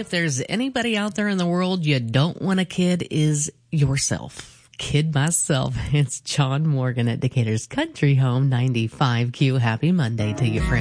if there's anybody out there in the world you don't want a kid is yourself. Kid myself. It's John Morgan at Decatur's Country Home 95Q. Happy Monday to you, friends.